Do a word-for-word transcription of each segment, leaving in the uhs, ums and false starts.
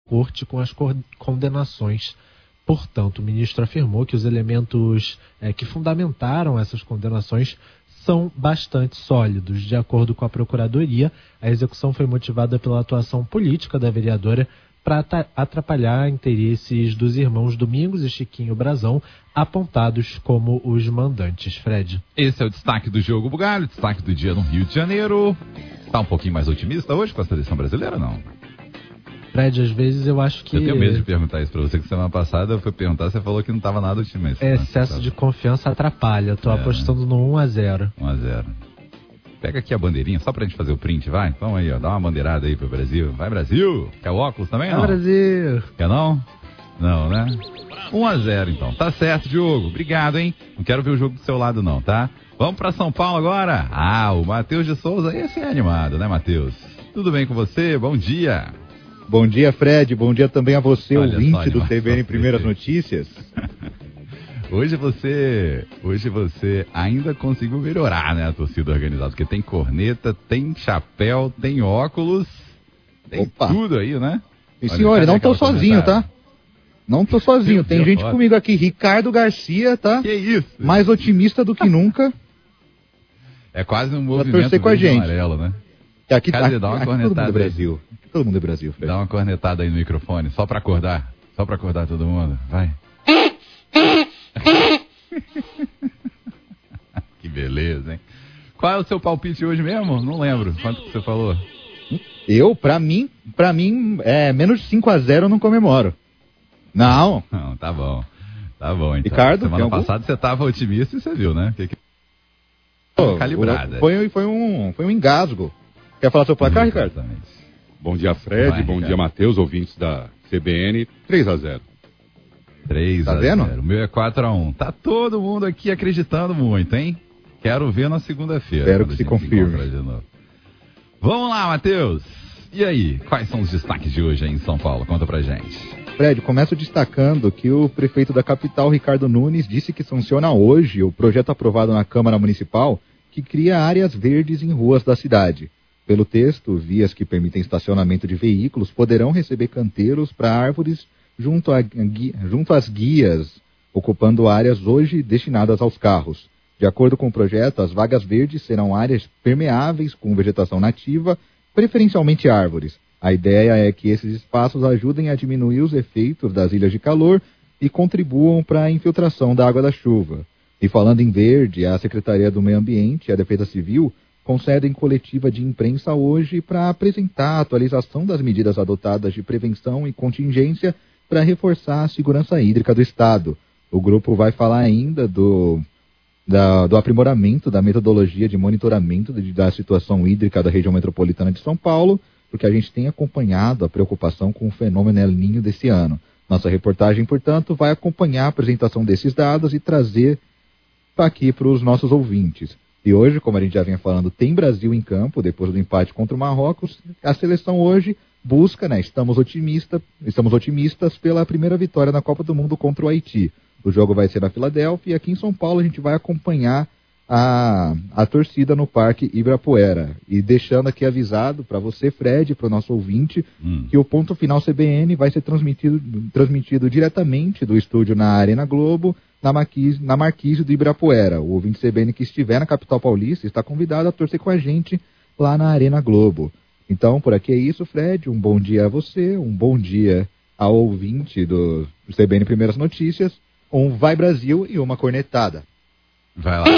corte com as condenações. Portanto, o ministro afirmou que os elementos é, que fundamentaram essas condenações são bastante sólidos. De acordo com a Procuradoria, a execução foi motivada pela atuação política da vereadora para atrapalhar interesses dos irmãos Domingos e Chiquinho Brazão, apontados como os mandantes. Fred. Esse é o destaque do Jogo Bugalho, destaque do dia no Rio de Janeiro. Está um pouquinho mais otimista hoje com a seleção brasileira, não? Fred, às vezes eu acho que... Eu tenho medo de perguntar isso pra você, que semana passada eu fui perguntar, você falou que não estava nada otimista. É, excesso né? de confiança atrapalha. Eu tô é. apostando no um a zero. um a zero. Pega aqui a bandeirinha, só pra gente fazer o print, vai? Vamos aí, ó, dá uma bandeirada aí pro Brasil. Vai, Brasil! Quer o óculos também, não? Vai, Brasil! Quer não? Não, né? um a zero, então. Tá certo, Diogo. Obrigado, hein? Não quero ver o jogo do seu lado, não, tá? Vamos pra São Paulo agora? Ah, o Matheus de Souza, esse é animado, né, Matheus? Tudo bem com você? Bom dia! Bom dia, Fred. Bom dia também a você, Olha ouvinte só, do C B N Primeiras Notícias. Hoje você, hoje você ainda conseguiu melhorar, né, a torcida organizada, porque tem corneta, tem chapéu, tem óculos, tem Opa. tudo aí, né? E senhores, não tô sozinho, tá? Não tô sozinho, tem gente comigo aqui, Ricardo Garcia, tá? Que isso? Mais otimista do que nunca. É quase um movimento com a gente. amarelo, né? Aqui, Cadê? aqui, Dá uma aqui cornetada todo mundo é aí. Brasil. Todo mundo é Brasil, Fred. Dá uma cornetada aí no microfone, só pra acordar. Só pra acordar todo mundo. Vai. Que beleza, hein? Qual é o seu palpite hoje mesmo? Não lembro. Quanto que você falou? Eu, pra mim, pra mim, é, menos de cinco a zero eu não comemoro. Não. Não, tá bom. Tá bom, então. Ricardo, semana algum... passada você tava otimista e você viu, né? Que, que... Oh, calibrada. Foi, foi, um, foi um engasgo. Quer falar seu placar, Ricardo? Exatamente. Bom dia, Fred. Vai, bom Ricardo. dia, Matheus, ouvintes da C B N. três a zero. três a zero. O meu é quatro a um. Tá todo mundo aqui acreditando muito, hein? Quero ver na segunda-feira. Espero que se confirme. Vamos lá, Matheus. E aí, quais são os destaques de hoje aí em São Paulo? Conta pra gente. Fred, começo destacando que o prefeito da capital, Ricardo Nunes, disse que sanciona hoje o projeto aprovado na Câmara Municipal que cria áreas verdes em ruas da cidade. Pelo texto, vias que permitem estacionamento de veículos poderão receber canteiros para árvores junto, a, junto às guias, ocupando áreas hoje destinadas aos carros. De acordo com o projeto, as vagas verdes serão áreas permeáveis com vegetação nativa, preferencialmente árvores. A ideia é que esses espaços ajudem a diminuir os efeitos das ilhas de calor e contribuam para a infiltração da água da chuva. E falando em verde, a Secretaria do Meio Ambiente e a Defesa Civil concedem coletiva de imprensa hoje para apresentar a atualização das medidas adotadas de prevenção e contingência para reforçar a segurança hídrica do Estado. O grupo vai falar ainda do, da, do aprimoramento da metodologia de monitoramento de, da situação hídrica da região metropolitana de São Paulo, porque a gente tem acompanhado a preocupação com o fenômeno El Niño desse ano. Nossa reportagem, portanto, vai acompanhar a apresentação desses dados e trazer aqui para os nossos ouvintes. E hoje, como a gente já vinha falando, tem Brasil em campo, depois do empate contra o Marrocos. A seleção hoje busca, né, estamos, otimista, estamos otimistas pela primeira vitória na Copa do Mundo contra o Haiti. O jogo vai ser na Filadélfia e aqui em São Paulo a gente vai acompanhar a, a torcida no Parque Ibirapuera. E deixando aqui avisado para você, Fred, para o nosso ouvinte, hum. que o Ponto Final C B N vai ser transmitido, transmitido diretamente do estúdio na Arena Globo, na Marquise, na Marquise do Ibirapuera. O ouvinte C B N que estiver na capital paulista está convidado a torcer com a gente lá na Arena Globo. Então, por aqui é isso, Fred. Um bom dia a você, um bom dia ao ouvinte do C B N Primeiras Notícias. Um Vai Brasil e uma cornetada. Vai lá.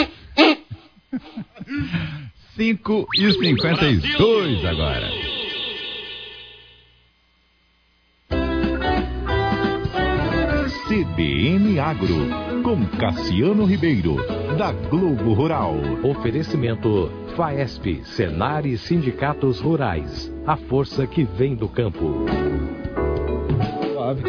cinco e cinquenta e dois agora. C B N Agro, com Cassiano Ribeiro, da Globo Rural. Oferecimento Faesp, Senar e Sindicatos Rurais. A força que vem do campo. Suave.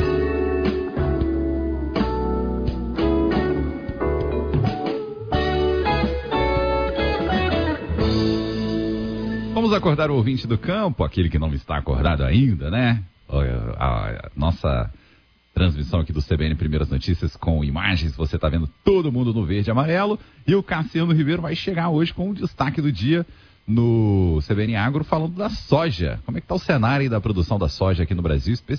Vamos acordar o ouvinte do campo, aquele que não está acordado ainda, né? A, a, a nossa transmissão aqui do C B N Primeiras Notícias com imagens, você está vendo todo mundo no verde e amarelo, e o Cassiano Ribeiro vai chegar hoje com o destaque do dia no C B N Agro falando da soja. Como é que está o cenário aí da produção da soja aqui no Brasil, especialmente